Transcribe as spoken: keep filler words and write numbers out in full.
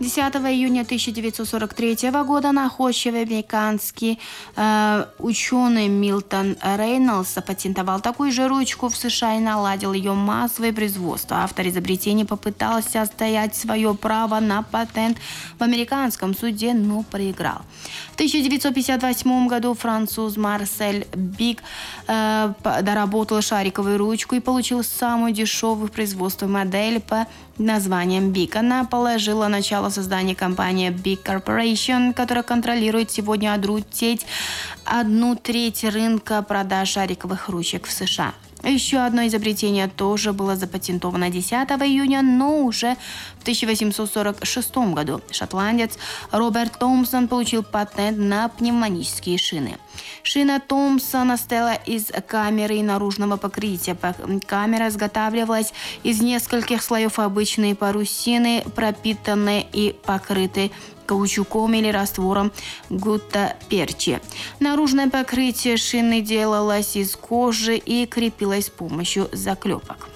десятого июня тысяча девятьсот сорок третьего года находчивый американский э, ученый Милтон Рейнольдс запатентовал такую же ручку в США и наладил ее массовое производство. Автор изобретения попытался отстоять свое право на патент в американском суде, но проиграл. В тысяча девятьсот пятьдесят восьмом году француз Марсель Бик э, доработал шариковую ручку и получил самую дешевую в производстве модель по названием Бик. Она положила начало создания компании Big Corporation, которая контролирует сегодня одну треть, одну треть рынка продаж шариковых ручек в США. Еще одно изобретение тоже было запатентовано десятого июня, но уже в тысяча восемьсот сорок шестом году. Шотландец Роберт Томпсон получил патент на пневматические шины. Шина Томпсона состояла из камеры и наружного покрытия. Камера изготавливалась из нескольких слоев обычной парусины, пропитанной и покрытой каучуком или раствором гуттаперчи. Наружное покрытие шины делалось из кожи и крепилось с помощью заклепок.